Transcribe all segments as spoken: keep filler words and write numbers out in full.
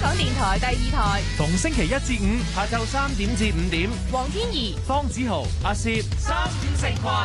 港電台第二台， 逢星期一至五下晝三點至五點， 黃天怡、 方子豪、 阿攝三五成群。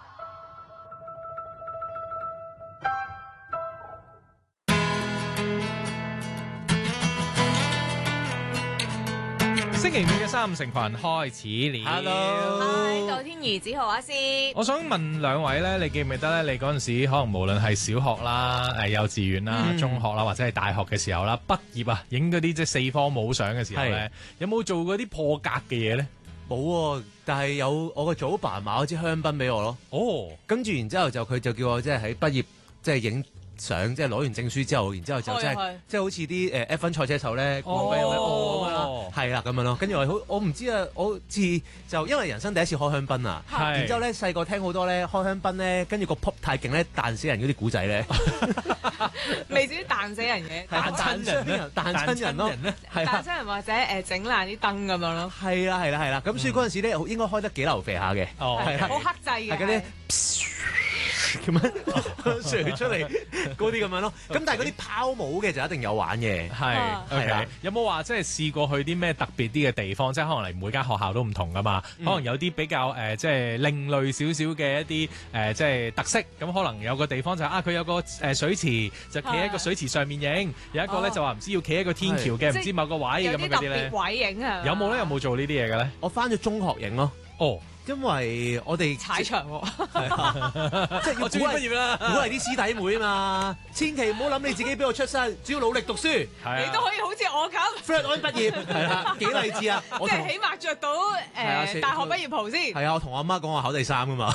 星期五嘅三五成群開始了。 Hello， 嗨，舊天怡、子豪、阿師。 我想問兩位咧，你記唔記得咧？你嗰陣時可能無論係小學啦、誒幼稚園啦、 嗯、 中學啦，或者係大學嘅時候啦，畢業啊，影嗰啲即係四科舞相嘅時候咧，有冇做過啲破格嘅嘢咧？ 冇喎，但係有我個祖爸買咗支香檳俾我咯。 哦， 跟住然之後就佢就叫我即係喺畢業即係影相，即係攞完證書之後，然之後就即係即係好似啲誒 F 一 賽車手咧， 哦咁樣咯，係啦咁樣咯。跟住我好，我唔知啊，我似就因為人生第一次開香檳啊，然之後咧細個聽好多咧開香檳咧，跟住個 pop 太勁咧彈死人嗰啲古仔咧， 未至於彈死人嘅， 彈親人咧，彈親人咯，係彈親人或者誒整爛啲燈咁樣咯。 係啦係啦係啦，咁所以嗰陣時咧應該開得幾流肥下嘅， 係好克制嘅， 係嗰啲。咁樣射出嚟嗰啲咁樣咯，咁但係嗰啲拋舞嘅就一定有玩嘅， 係係啦。有冇話即係試過去啲咩特別啲嘅地方？即係可能嚟每間學校都唔同噶嘛，可能有啲比較誒即係另類少少嘅一啲誒即係特色。咁可能有個地方就啊佢有個誒水池，就企喺個水池上面影；有一個咧就話唔知要企喺個天橋嘅，唔知某個位咁樣嗰啲咧。 有啲特別位影啊！ 有冇咧？有冇做呢啲嘢嘅咧？ 我翻咗中學影咯。 哦。 因為我哋踩場喎， 即係要鼓勵畢業啦， 鼓勵啲師弟妹啊嘛，千祈唔好諗你自己俾我出身，只要努力讀書， 你都可以好似我咁 Fred 安畢業，係啦，幾勵志啊！ 即係起碼着到誒大學畢業袍先。 係啊，我同我阿媽講我考第三噶嘛。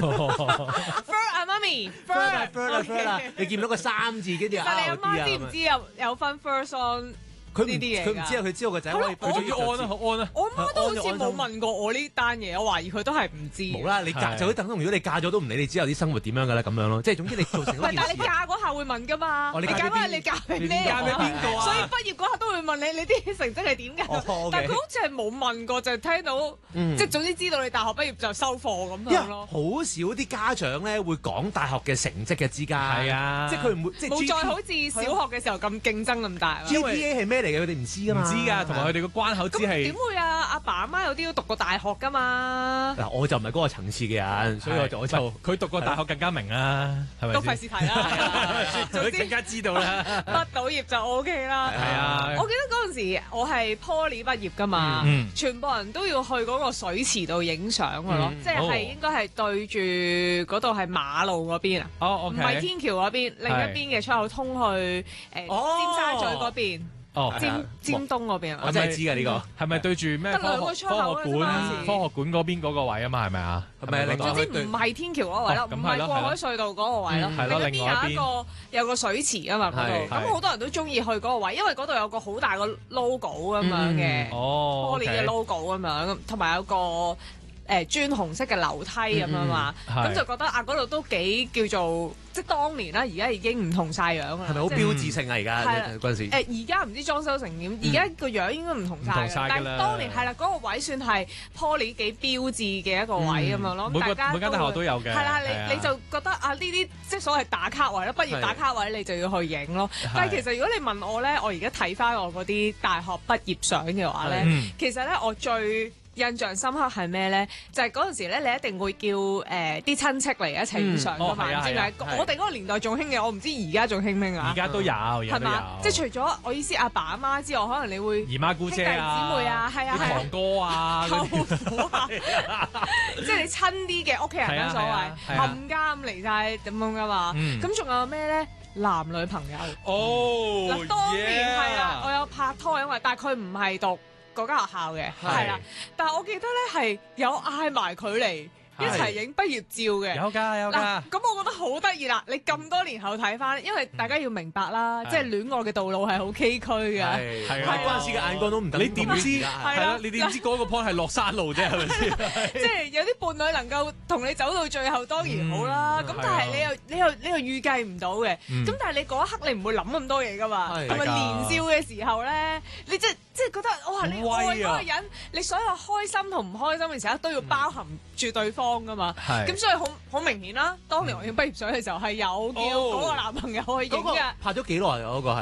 Fred 啊媽咪 ，Fred 啊 Fred 啊 Fred 啊，你見唔到個三字跟住啊？ 但係你阿媽知唔知有有分 First on？ 佢唔知佢唔知啊！佢知道個仔可以， 佢仲要按啊，按啊！ 我媽都好似冇問過我呢單嘢，我懷疑佢都係唔知。 冇啦，你嫁就等同如果你嫁咗都唔理你之後啲生活點樣㗎啦，咁樣咯。即係總之你做成嗰件事。 但係你嫁嗰下會問㗎嘛？你嫁嗰下你嫁俾咩？ 你嫁俾邊個啊？ 所以畢業嗰下都會問你，你啲成績係點㗎？但係佢好似係冇問過，就係聽到，即係總之知道你大學畢業就收貨咁樣咯。 好少啲家長咧會講大學嘅成績嘅之間。係啊， 即係佢唔會即係冇再好似小學嘅時候咁競爭咁大。 G P A 係咩嚟嘅？佢哋唔知㗎嘛。 唔知㗎，同埋佢哋個關口只係點會啊？阿爸阿媽有啲都讀過大學㗎嘛？ 嗱，我就唔係嗰個層次嘅人，所以我就我就佢讀過大學更加明啦，係咪？ 都費事提啦， 佢更加知道啦。 畢到業就 O K 啦。 係啊， 我記得嗰陣時我係 Poly 畢業㗎嘛，全部人都要去嗰個水池度影相㗎咯，即係係應該係對住嗰度係馬路嗰邊啊，唔係天橋嗰邊，另一邊嘅出口通去誒尖沙咀嗰邊。 哦， 尖尖東嗰邊， 我真係知㗎呢個， 係咪對住咩科學科學館科學館嗰邊嗰個位啊嘛？係咪啊？ 係咪？ 總之唔係天橋嗰位咯，唔係過海隧道嗰個位咯。 係咯，另外有一個有個水池啊嘛嗰度，咁好多人都中意去嗰個位，因為嗰度有個好大個 logo 咁樣嘅， 哦 ，Poly 嘅 logo 咁樣，同埋有個誒磚紅色嘅樓梯咁樣嘛，咁就覺得啊嗰度都幾叫做。即係當年啦，而家已經唔同晒樣啦。 係咪好標誌性啊？而家嗰陣時。 誒而家唔知裝修成點，而家個樣應該唔同晒。但係當年係啦，嗰個位算係 Poly 幾標誌嘅一個位咁樣咯。 每個每間大學都有嘅。 係啦，你你就覺得啊呢啲即係所謂打卡位啦，畢業打卡位你就要去影咯。但係其實如果你問我咧，我而家睇翻我嗰啲大學畢業相嘅話咧，其實咧我最印象深刻係咩咧？就係嗰陣時咧，你一定會叫誒啲親戚嚟一齊影相㗎嘛？唔知點解？我哋嗰個年代仲興嘅，我唔知而家仲興唔興啊？ 而家都有， 係嘛？即係除咗我意思阿爸阿媽之外，可能你會姨媽姑姐啊、 兄弟姊妹啊、係啊、 堂哥啊、 舅父啊，即係你親啲嘅屋企人啦，所謂冚家咁嚟晒咁樣噶嘛？咁仲有咩咧？男女朋友哦， 嗱，當年係啦，我有拍拖，因為但係佢唔係讀嗰間學校嘅，係啦，但係我記得咧係有嗌埋佢嚟一齊影畢業照嘅， 有㗎有㗎。 咁我覺得好得意啦！你咁多年後睇翻，因為大家要明白啦，即係戀愛嘅道路係好崎嶇嘅， 係啊，嗰陣時嘅眼光都唔等。 你點知係啦？你點知嗰個 point 係落山路啫？係咪先？ 即係有啲伴侶能夠同你走到最後，當然好啦。咁但係你又你又你又預計唔到嘅。咁但係你嗰一刻你唔會諗咁多嘢噶嘛？係咪年少嘅時候咧？你即係即係覺得哇！你愛嗰個人，你所有開心同唔開心嘅時候都要包含住對方噶嘛？咁所以好好明顯啦。當年我影畢業相嘅時候係有叫嗰個男朋友去影嘅。 拍咗幾耐啊？嗰個係嗰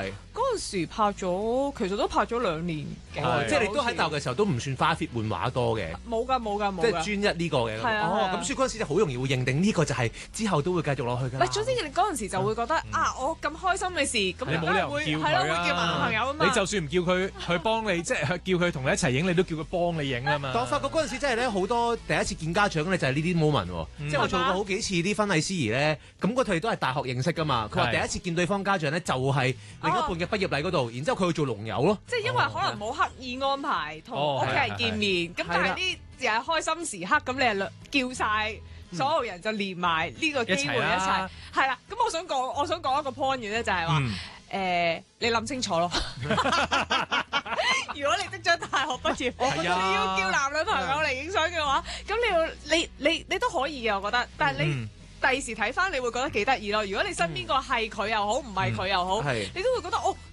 陣時拍咗，其實都拍咗兩年嘅， 哦即係你都喺大學嘅時候都唔算花 fit 換畫多嘅。 冇㗎冇㗎冇㗎。 即係專一呢個嘅。 係啊。 哦，咁所以嗰陣時就好容易會認定呢個就係之後都會繼續落去㗎。 唔係，總之你嗰陣時就會覺得啊，我咁開心嘅事，咁你冇理由會叫佢係咯，會叫埋男朋友啊嘛。 你就算唔叫佢去幫你，即係叫佢同你一齊影，你都叫佢幫你影啊嘛。 但我發覺嗰陣時真係咧好多第一次見家長咧就係呢啲 moment 喎，即係我做過好幾次啲婚禮司儀咧，咁佢哋都係大學認識㗎嘛。佢話第一次見對方家長咧就係另一半嘅畢業禮嗰度，然之後佢去做龍友咯。 即係因為可能冇刻意安排同屋企人見面，咁但係呢又係開心時刻，咁你係叫晒所有人就連埋呢個機會一齊，係啦。咁我想講，我想講一個 point 嘅咧，就係話誒，你諗清楚咯。如果你即將大學畢業，你要叫男女朋友嚟影相嘅話，咁你要你你你都可以嘅，我覺得。但係你第時睇翻，你會覺得幾得意咯。如果你身邊個係佢又好，唔係佢又好，你都會覺得哦。